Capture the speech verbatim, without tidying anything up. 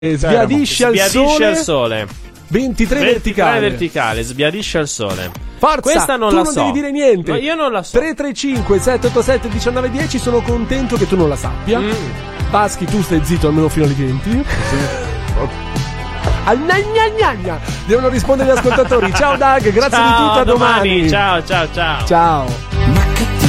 Sbiadisce al Sbiadisce sole. al sole. ventitré ventitré verticale. verticale, sbiadisce al sole. Forza, Questa non tu la non so. devi dire niente. Ma io non la so. tre tre cinque sette otto sette uno nove uno zero, sono contento che tu non la sappia. Mm. Paschi, tu stai zitto almeno fino alle venti. Al gna gna gna gna. Devono rispondere gli ascoltatori. Ciao Dag, grazie Ciao, di tutto, a domani. domani. Ciao, ciao, ciao. Ciao.